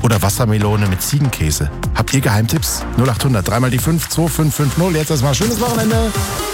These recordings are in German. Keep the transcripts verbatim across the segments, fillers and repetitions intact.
oder Wassermelone mit Ziegenkäse. Habt ihr Geheimtipps? null acht hundert, dreimal die fünf, zwei fünf fünf null. Jetzt erstmal schönes Wochenende.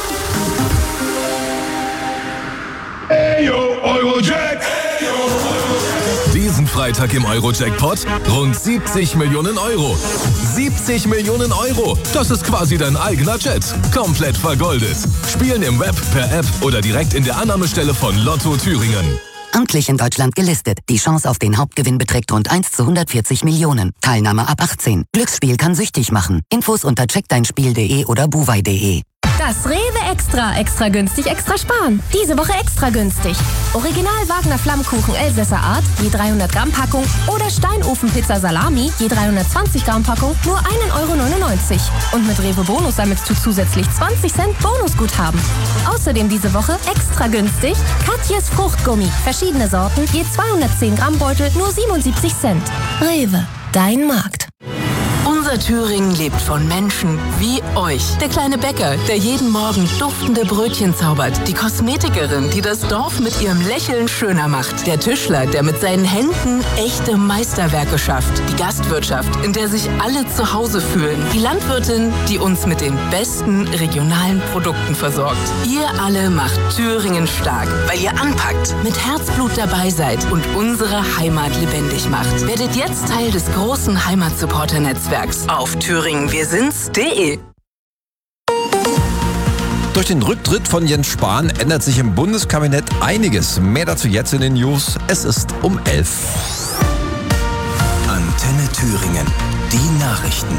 Ayo, Eurojack! Diesen Freitag im Euro-Jackpot rund siebzig Millionen Euro. siebzig Millionen Euro! Das ist quasi dein eigener Jet. Komplett vergoldet. Spielen im Web, per App oder direkt in der Annahmestelle von Lotto Thüringen. Amtlich in Deutschland gelistet. Die Chance auf den Hauptgewinn beträgt rund eins zu hundertvierzig Millionen. Teilnahme ab achtzehn. Glücksspiel kann süchtig machen. Infos unter check dein spiel punkt de oder buwei punkt de. Das Rewe Extra. Extra günstig, extra sparen. Diese Woche extra günstig. Original Wagner Flammkuchen Elsässer Art, je dreihundert Gramm Packung oder Steinofenpizza Salami, je dreihundertzwanzig Gramm Packung, nur ein Euro neunundneunzig. Und mit Rewe Bonus sammelst du zusätzlich zwanzig Cent Bonusguthaben. Außerdem diese Woche extra günstig Katjes Fruchtgummi. Verschiedene Sorten, je zweihundertzehn Gramm Beutel, nur siebenundsiebzig Cent. Rewe, dein Markt. Unser Thüringen lebt von Menschen wie euch. Der kleine Bäcker, der jeden Morgen duftende Brötchen zaubert. Die Kosmetikerin, die das Dorf mit ihrem Lächeln schöner macht. Der Tischler, der mit seinen Händen echte Meisterwerke schafft. Die Gastwirtschaft, in der sich alle zu Hause fühlen. Die Landwirtin, die uns mit den besten regionalen Produkten versorgt. Ihr alle macht Thüringen stark, weil ihr anpackt, mit Herzblut dabei seid und unsere Heimat lebendig macht. Werdet jetzt Teil des großen Heimatsupporter-Netzwerks auf thüringen wir sind's punkt de. Durch den Rücktritt von Jens Spahn ändert sich im Bundeskabinett einiges. Mehr dazu jetzt in den News. Es ist um elf. Antenne Thüringen. Die Nachrichten.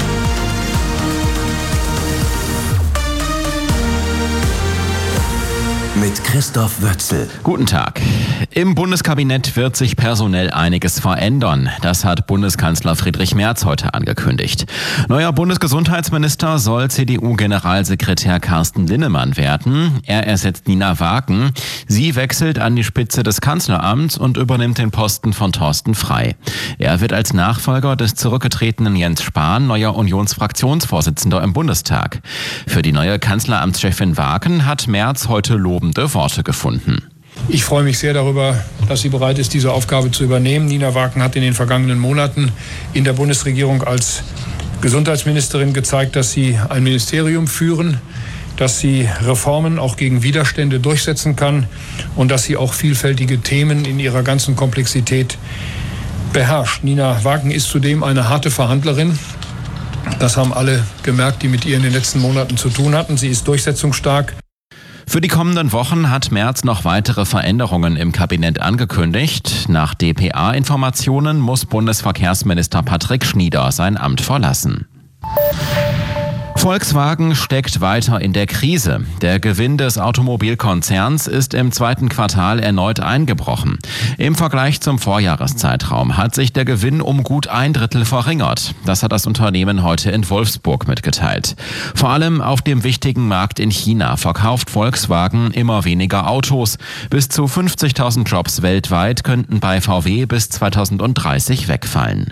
Mit Christoph Wötzel. Guten Tag. Im Bundeskabinett wird sich personell einiges verändern. Das hat Bundeskanzler Friedrich Merz heute angekündigt. Neuer Bundesgesundheitsminister soll C D U-Generalsekretär Carsten Linnemann werden. Er ersetzt Nina Wagen. Sie wechselt an die Spitze des Kanzleramts und übernimmt den Posten von Thorsten Frey. Er wird als Nachfolger des zurückgetretenen Jens Spahn neuer Unionsfraktionsvorsitzender im Bundestag. Für die neue Kanzleramtschefin Wagen hat Merz heute lobende Worte gefunden. Ich freue mich sehr darüber, dass sie bereit ist, diese Aufgabe zu übernehmen. Nina Wagen hat in den vergangenen Monaten in der Bundesregierung als Gesundheitsministerin gezeigt, dass sie ein Ministerium führen, dass sie Reformen auch gegen Widerstände durchsetzen kann und dass sie auch vielfältige Themen in ihrer ganzen Komplexität beherrscht. Nina Wagen ist zudem eine harte Verhandlerin. Das haben alle gemerkt, die mit ihr in den letzten Monaten zu tun hatten. Sie ist durchsetzungsstark. Für die kommenden Wochen hat Merz noch weitere Veränderungen im Kabinett angekündigt. Nach D P A-Informationen muss Bundesverkehrsminister Patrick Schnieder sein Amt verlassen. Volkswagen steckt weiter in der Krise. Der Gewinn des Automobilkonzerns ist im zweiten Quartal erneut eingebrochen. Im Vergleich zum Vorjahreszeitraum hat sich der Gewinn um gut ein Drittel verringert. Das hat das Unternehmen heute in Wolfsburg mitgeteilt. Vor allem auf dem wichtigen Markt in China verkauft Volkswagen immer weniger Autos. Bis zu fünfzigtausend Jobs weltweit könnten bei V W bis zweitausenddreißig wegfallen.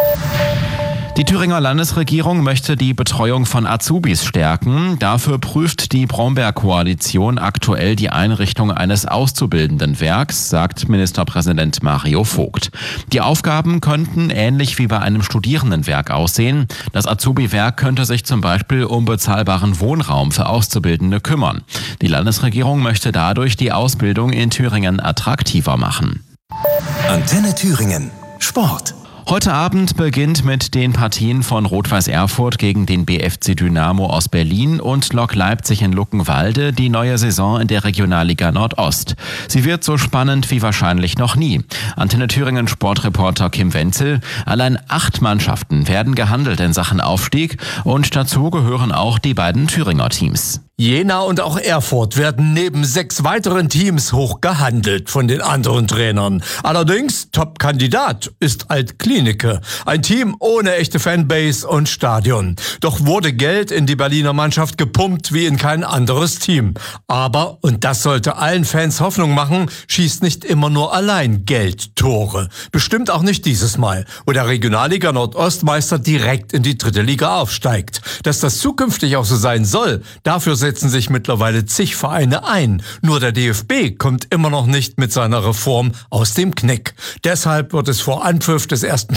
Die Thüringer Landesregierung möchte die Betreuung von Azubis stärken. Dafür prüft die Brombeer-Koalition aktuell die Einrichtung eines Auszubildendenwerks, sagt Ministerpräsident Mario Vogt. Die Aufgaben könnten ähnlich wie bei einem Studierendenwerk aussehen. Das Azubi-Werk könnte sich zum Beispiel um bezahlbaren Wohnraum für Auszubildende kümmern. Die Landesregierung möchte dadurch die Ausbildung in Thüringen attraktiver machen. Antenne Thüringen. Sport. Heute Abend beginnt mit den Partien von Rot-Weiß Erfurt gegen den B F C Dynamo aus Berlin und Lok Leipzig in Luckenwalde die neue Saison in der Regionalliga Nordost. Sie wird so spannend wie wahrscheinlich noch nie. Antenne Thüringen Sportreporter Kim Wenzel. Allein acht Mannschaften werden gehandelt in Sachen Aufstieg und dazu gehören auch die beiden Thüringer Teams. Jena und auch Erfurt werden neben sechs weiteren Teams hoch gehandelt von den anderen Trainern. Allerdings Top-Kandidat ist Alt-Klinike, ein Team ohne echte Fanbase und Stadion. Doch wurde Geld in die Berliner Mannschaft gepumpt wie in kein anderes Team. Aber, und das sollte allen Fans Hoffnung machen, schießt nicht immer nur allein Geld Tore. Bestimmt auch nicht dieses Mal, wo der Regionalliga Nordostmeister direkt in die dritte Liga aufsteigt. Dass das zukünftig auch so sein soll, dafür setzen sich mittlerweile zig Vereine ein. Nur der D F B kommt immer noch nicht mit seiner Reform aus dem Knick. Deshalb wird es vor Anpfiff des ersten